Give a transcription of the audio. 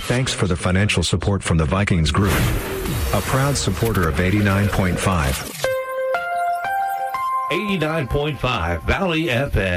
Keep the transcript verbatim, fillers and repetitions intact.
Thanks for the financial support from the Vikings Group, a proud supporter of eighty-nine point five. eighty-nine point five Valley F M.